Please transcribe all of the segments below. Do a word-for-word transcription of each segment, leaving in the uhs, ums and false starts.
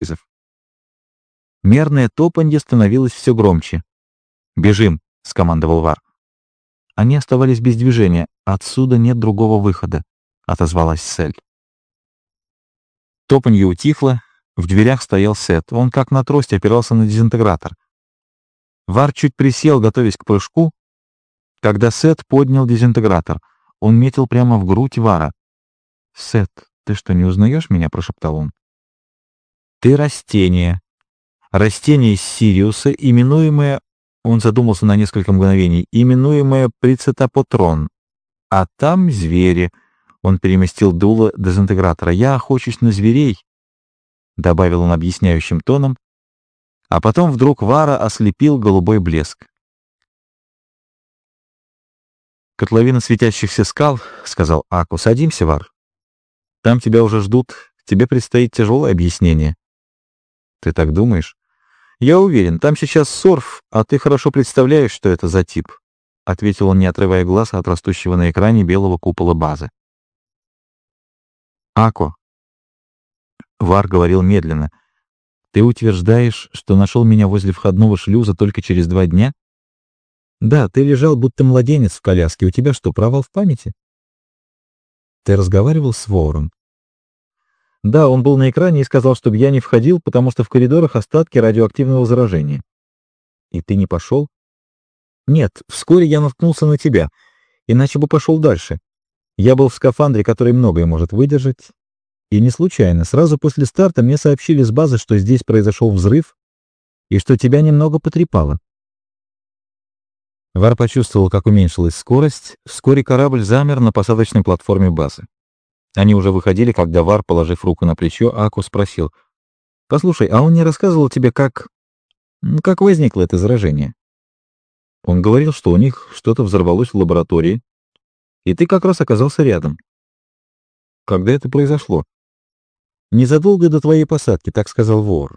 вызов. Мерное топанье становилось все громче. «Бежим!» — скомандовал Вар. Они оставались без движения. «Отсюда нет другого выхода», — отозвалась Сель. Топанье утихло. В дверях стоял Сет. Он как на трости опирался на дезинтегратор. Вар чуть присел, готовясь к прыжку, когда Сет поднял дезинтегратор. Он метил прямо в грудь Вара. «Сет, ты что, не узнаешь меня?» — прошептал он. «Ты растение. Растение из Сириуса, именуемое...» Он задумался на несколько мгновений. «Именуемое Прицетапотрон. А там звери». Он переместил дуло дезинтегратора. «Я охочусь на зверей», — добавил он объясняющим тоном, а потом вдруг Вара ослепил голубой блеск. «Котловина светящихся скал», — сказал Аку. «Садимся, Вар. Там тебя уже ждут. Тебе предстоит тяжелое объяснение». «Ты так думаешь?» «Я уверен, там сейчас Сорф, а ты хорошо представляешь, что это за тип», — ответил он, не отрывая глаз от растущего на экране белого купола базы. «Ако», — Вар говорил медленно, — «ты утверждаешь, что нашел меня возле входного шлюза только через два дня?» «Да, ты лежал, будто младенец в коляске. У тебя что, провал в памяти?» «Ты разговаривал с Воуром?» «Да, он был на экране и сказал, чтобы я не входил, потому что в коридорах остатки радиоактивного заражения». «И ты не пошел?» «Нет, вскоре я наткнулся на тебя, иначе бы пошел дальше. Я был в скафандре, который многое может выдержать, и не случайно. Сразу после старта мне сообщили с базы, что здесь произошел взрыв и что тебя немного потрепало». Вар почувствовал, как уменьшилась скорость. Вскоре корабль замер на посадочной платформе базы. Они уже выходили, когда Вар, положив руку на плечо, Аку спросил: «Послушай, а он не рассказывал тебе, как... как возникло это заражение?» «Он говорил, что у них что-то взорвалось в лаборатории, и ты как раз оказался рядом». «Когда это произошло?» «Незадолго до твоей посадки», — так сказал Вор.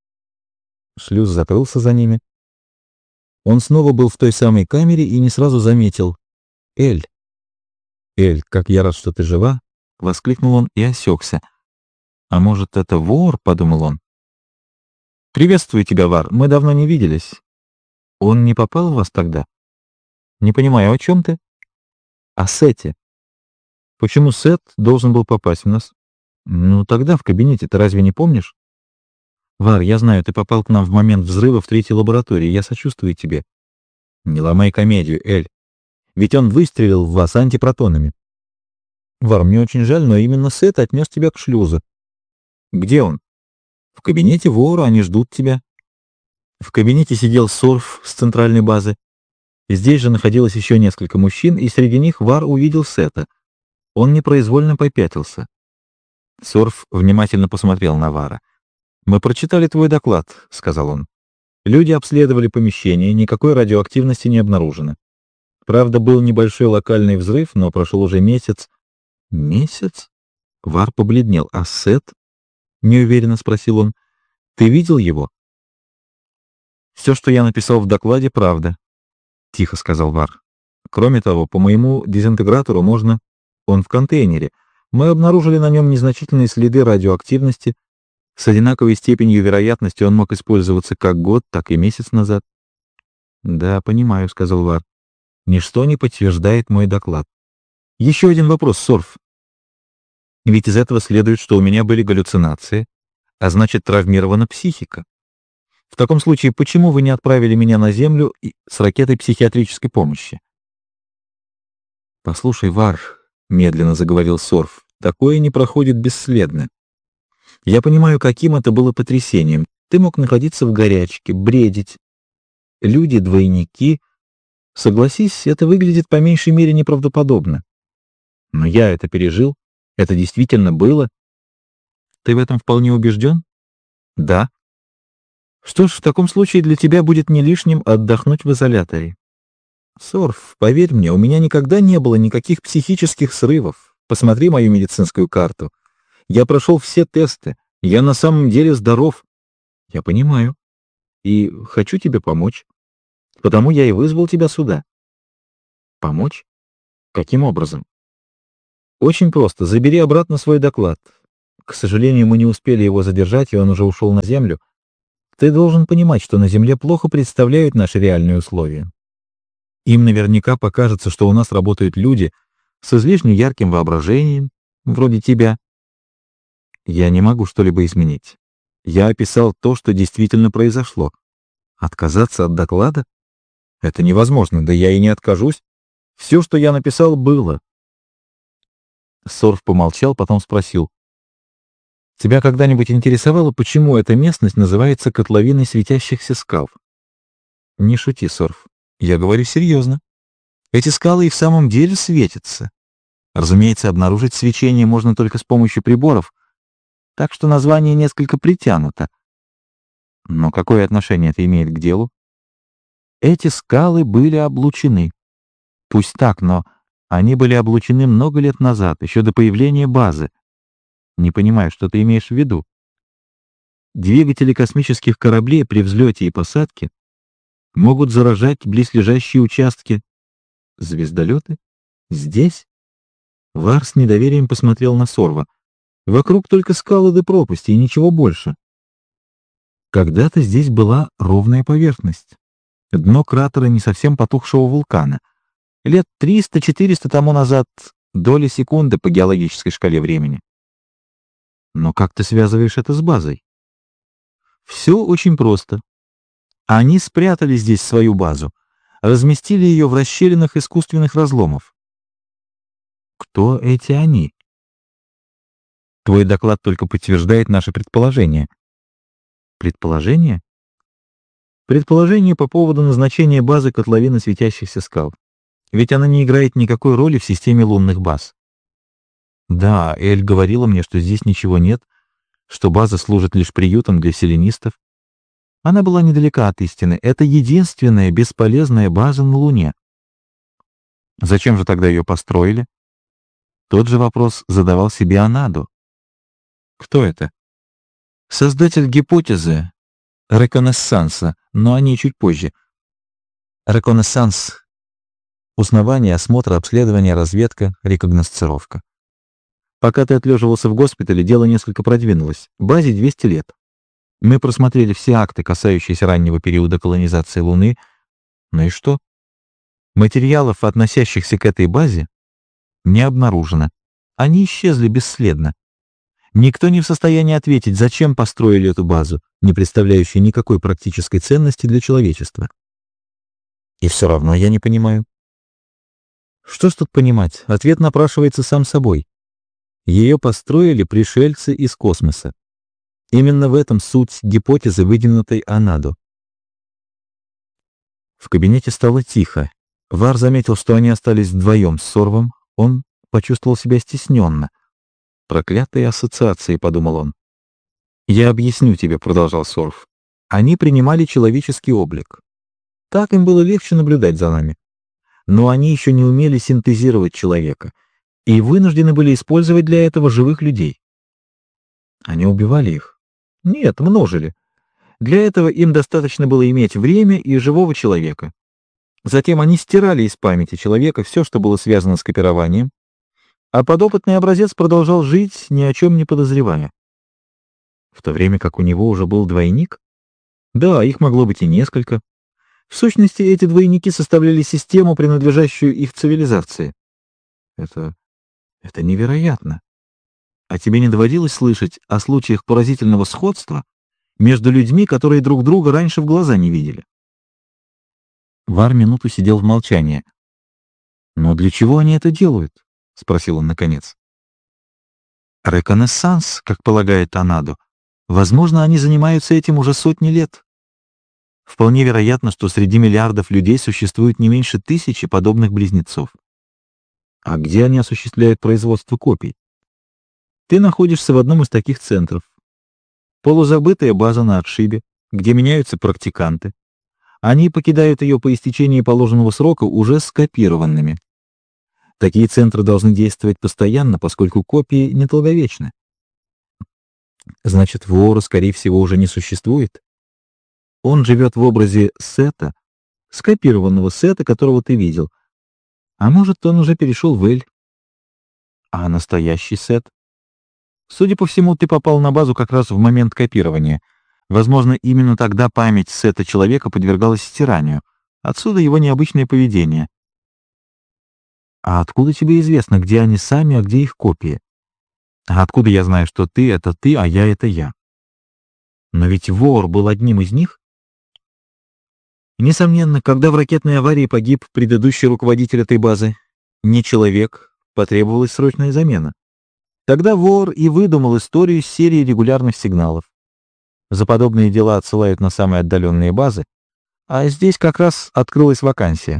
Шлюз закрылся за ними. Он снова был в той самой камере и не сразу заметил. «Эль». «Эль, как я рад, что ты жива!» — воскликнул он и осекся. «А может, это Вор?» — подумал он. «Приветствую тебя, Вар. Мы давно не виделись. Он не попал в вас тогда?» «Не понимаю, о чем ты?» «О Сете». «Почему Сет должен был попасть в нас?» «Ну, тогда в кабинете, ты разве не помнишь?» «Вар, я знаю, ты попал к нам в момент взрыва в третьей лаборатории. Я сочувствую тебе». «Не ломай комедию, Эль. Ведь он выстрелил в вас антипротонами». «Вар, мне очень жаль, но именно Сет отнес тебя к шлюзу». «Где он?» «В кабинете Вора, они ждут тебя». В кабинете сидел Сорф с центральной базы. Здесь же находилось еще несколько мужчин, и среди них Вар увидел Сета. Он непроизвольно попятился. Сорф внимательно посмотрел на Вара. «Мы прочитали твой доклад», — сказал он. «Люди обследовали помещение, никакой радиоактивности не обнаружено. Правда, был небольшой локальный взрыв, но прошел уже месяц». «Месяц?» Вар побледнел. «А Сет?» — неуверенно спросил он. «Ты видел его?» «Все, что я написал в докладе, правда», — тихо сказал Вар. «Кроме того, по моему дезинтегратору можно... Он в контейнере. Мы обнаружили на нем незначительные следы радиоактивности. С одинаковой степенью вероятности он мог использоваться как год, так и месяц назад». «Да, понимаю», — сказал Вар. «Ничто не подтверждает мой доклад. Еще один вопрос, Сорф. Ведь из этого следует, что у меня были галлюцинации, а значит, травмирована психика. В таком случае, почему вы не отправили меня на Землю с ракетой психиатрической помощи?» «Послушай, Вар», — медленно заговорил Сорф, — «такое не проходит бесследно. Я понимаю, каким это было потрясением. Ты мог находиться в горячке, бредить. Люди-двойники. Согласись, это выглядит по меньшей мере неправдоподобно. Но я это пережил. Это действительно было. Ты в этом вполне убежден?» «Да». «Что ж, в таком случае для тебя будет не лишним отдохнуть в изоляторе. Сорф, поверь мне, у меня никогда не было никаких психических срывов. Посмотри мою медицинскую карту. Я прошел все тесты. Я на самом деле здоров». «Я понимаю. И хочу тебе помочь. Потому я и вызвал тебя сюда». «Помочь? Каким образом?» «Очень просто. Забери обратно свой доклад. К сожалению, мы не успели его задержать, и он уже ушел на Землю. Ты должен понимать, что на Земле плохо представляют наши реальные условия. Им наверняка покажется, что у нас работают люди с излишне ярким воображением, вроде тебя. Я не могу что-либо изменить. Я описал то, что действительно произошло. Отказаться от доклада? Это невозможно, да я и не откажусь. Все, что я написал, было. Сорф помолчал, потом спросил. Тебя когда-нибудь интересовало, почему эта местность называется котловиной светящихся скал? Не шути, Сорф. Я говорю серьезно. Эти скалы и в самом деле светятся. Разумеется, обнаружить свечение можно только с помощью приборов, так что название несколько притянуто. Но какое отношение это имеет к делу? Эти скалы были облучены. Пусть так, но они были облучены много лет назад, еще до появления базы. Не понимаю, что ты имеешь в виду. Двигатели космических кораблей при взлете и посадке могут заражать близлежащие участки. Звездолеты? Здесь? Вар с недоверием посмотрел на Сорва. Вокруг только скалы да пропасти и ничего больше. Когда-то здесь была ровная поверхность. Дно кратера не совсем потухшего вулкана. Лет триста-четыреста тому назад, доли секунды по геологической шкале времени. Но как ты связываешь это с базой? Все очень просто. Они спрятали здесь свою базу, разместили ее в расщелинах искусственных разломов. Кто эти они? Твой доклад только подтверждает наше предположение. Предположение? Предположение по поводу назначения базы котловины светящихся скал. Ведь она не играет никакой роли в системе лунных баз. Да, Эль говорила мне, что здесь ничего нет, что база служит лишь приютом для селенистов. Она была недалека от истины. Это единственная бесполезная база на Луне. Зачем же тогда ее построили? Тот же вопрос задавал себе Анадо. Кто это? Создатель гипотезы реконессанса, но о ней чуть позже. Реконессанс — узнавание, осмотр, обследование, разведка, рекогносцировка. Пока ты отлеживался в госпитале, дело несколько продвинулось. Базе двести лет. Мы просмотрели все акты, касающиеся раннего периода колонизации Луны. Ну и что? Материалов, относящихся к этой базе, не обнаружено. Они исчезли бесследно. Никто не в состоянии ответить, зачем построили эту базу, не представляющую никакой практической ценности для человечества. И все равно я не понимаю. Что ж тут понимать? Ответ напрашивается сам собой. Ее построили пришельцы из космоса. Именно в этом суть гипотезы, выдвинутой Анадо. В кабинете стало тихо. Вар заметил, что они остались вдвоем с Сорвом. Он почувствовал себя стесненно. «Проклятые ассоциации», — подумал он. «Я объясню тебе», — продолжал Сорв. «Они принимали человеческий облик. Так им было легче наблюдать за нами. Но они еще не умели синтезировать человека и вынуждены были использовать для этого живых людей. Они убивали их? Нет, множили. Для этого им достаточно было иметь время и живого человека. Затем они стирали из памяти человека все, что было связано с копированием, а подопытный образец продолжал жить, ни о чем не подозревая. В то время как у него уже был двойник? Да, их могло быть и несколько. В сущности, эти двойники составляли систему, принадлежащую их цивилизации. Это... это невероятно. А тебе не доводилось слышать о случаях поразительного сходства между людьми, которые друг друга раньше в глаза не видели? Вар минуту сидел в молчании. «Но для чего они это делают?» — спросил он наконец. «Реконессанс, как полагает Анадо. Возможно, они занимаются этим уже сотни лет. Вполне вероятно, что среди миллиардов людей существует не меньше тысячи подобных близнецов. А где они осуществляют производство копий? Ты находишься в одном из таких центров. Полузабытая база на отшибе, где меняются практиканты. Они покидают ее по истечении положенного срока уже скопированными. Такие центры должны действовать постоянно, поскольку копии недолговечны. Значит, вора, скорее всего, уже не существует. Он живет в образе Сета, скопированного Сета, которого ты видел. А может, он уже перешел в Эль. А настоящий Сет? Судя по всему, ты попал на базу как раз в момент копирования. Возможно, именно тогда память сета человека подвергалась стиранию. Отсюда его необычное поведение. А откуда тебе известно, где они сами, а где их копии? А откуда я знаю, что ты — это ты, а я — это я? Но ведь вор был одним из них. Несомненно, когда в ракетной аварии погиб предыдущий руководитель этой базы, не человек, потребовалась срочная замена. Тогда вор и выдумал историю с серией регулярных сигналов. За подобные дела отсылают на самые отдаленные базы, а здесь как раз открылась вакансия.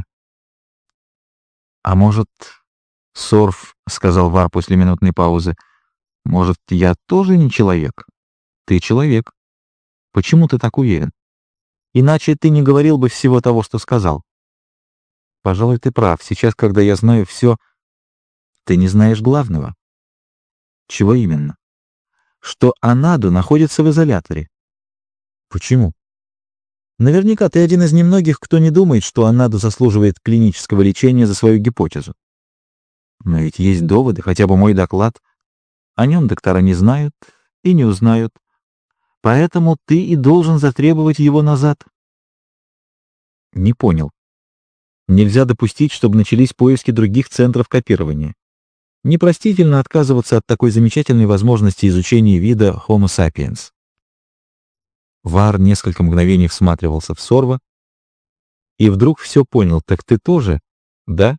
«А может, Сорф, — сказал Вар после минутной паузы, — может, я тоже не человек? Ты человек. Почему ты так уверен? Иначе ты не говорил бы всего того, что сказал. Пожалуй, ты прав. Сейчас, когда я знаю все, ты не знаешь главного». «Чего именно?» «Что Анаду находится в изоляторе». «Почему?» «Наверняка ты один из немногих, кто не думает, что Анаду заслуживает клинического лечения за свою гипотезу. Но ведь есть доводы, хотя бы мой доклад. О нем доктора не знают и не узнают. Поэтому ты и должен затребовать его назад». «Не понял. Нельзя допустить, чтобы начались поиски других центров копирования. Непростительно отказываться от такой замечательной возможности изучения вида Homo sapiens». Вар несколько мгновений всматривался в Сорва и вдруг все понял. «Так ты тоже, да?»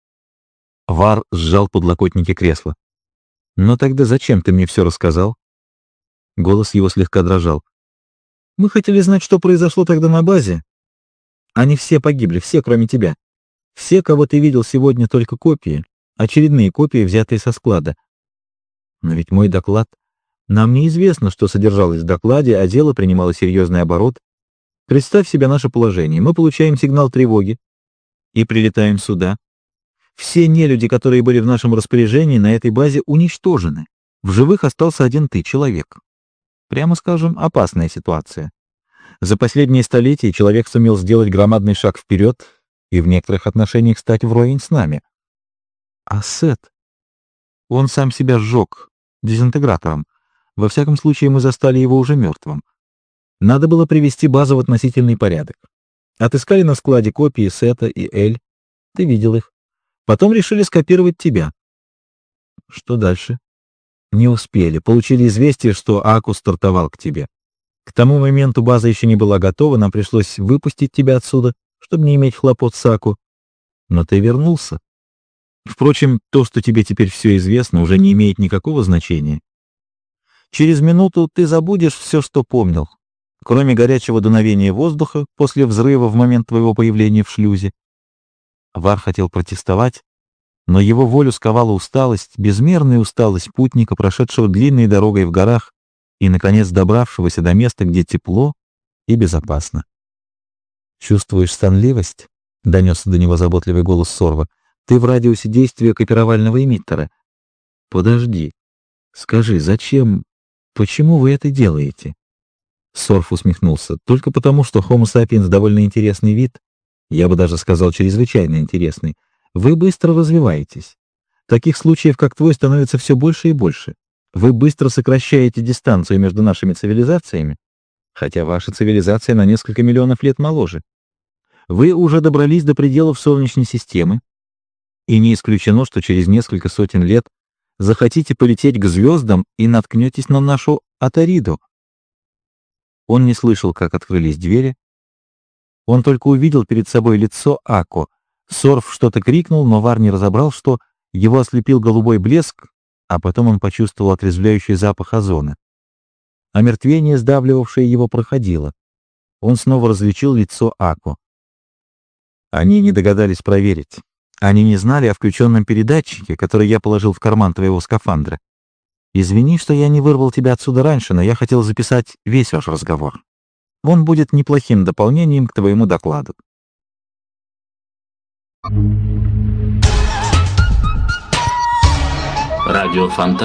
Вар сжал подлокотники кресла. «Но тогда зачем ты мне все рассказал?» Голос его слегка дрожал. «Мы хотели знать, что произошло тогда на базе. Они все погибли, все, кроме тебя. Все, кого ты видел сегодня, только копии, очередные копии, взятые со склада. Но ведь мой доклад... Нам неизвестно, что содержалось в докладе, а дело принимало серьезный оборот. Представь себе наше положение. Мы получаем сигнал тревоги и прилетаем сюда. Все нелюди, которые были в нашем распоряжении, на этой базе уничтожены. В живых остался один ты, человек. Прямо скажем, опасная ситуация. За последние столетия человек сумел сделать громадный шаг вперед и в некоторых отношениях стать вровень с нами. А Сет? Он сам себя сжег дезинтегратором. Во всяком случае, мы застали его уже мертвым. Надо было привести базу в относительный порядок. Отыскали на складе копии Сета и Эль. Ты видел их. Потом решили скопировать тебя. Что дальше? Не успели. Получили известие, что Аку стартовал к тебе. К тому моменту база еще не была готова, нам пришлось выпустить тебя отсюда, чтобы не иметь хлопот с Аку. Но ты вернулся. Впрочем, то, что тебе теперь все известно, уже не имеет никакого значения. Через минуту ты забудешь все, что помнил, кроме горячего дуновения воздуха после взрыва в момент твоего появления в шлюзе. Вар хотел протестовать, но его волю сковала усталость, безмерная усталость путника, прошедшего длинной дорогой в горах и, наконец, добравшегося до места, где тепло и безопасно. «Чувствуешь сонливость?» — донесся до него заботливый голос Сорва. «Ты в радиусе действия копировального эмиттера. Подожди. Скажи, зачем... Почему вы это делаете?» Сорф усмехнулся. «Только потому, что Homo sapiens довольно интересный вид, я бы даже сказал, чрезвычайно интересный. Вы быстро развиваетесь. Таких случаев, как твой, становится все больше и больше. Вы быстро сокращаете дистанцию между нашими цивилизациями, хотя ваша цивилизация на несколько миллионов лет моложе. Вы уже добрались до пределов Солнечной системы, и не исключено, что через несколько сотен лет захотите полететь к звездам и наткнетесь на нашу Атариду». Он не слышал, как открылись двери. Он только увидел перед собой лицо Ако. Сорф что-то крикнул, но Вар не разобрал, что его ослепил голубой блеск, а потом он почувствовал отрезвляющий запах озона. Омертвение, сдавливавшее его, проходило. Он снова различил лицо Ако. Они не догадались проверить. Они не знали о включенном передатчике, который я положил в карман твоего скафандра. Извини, что я не вырвал тебя отсюда раньше, но я хотел записать весь ваш разговор. Он будет неплохим дополнением к твоему докладу. Радио Фонтан.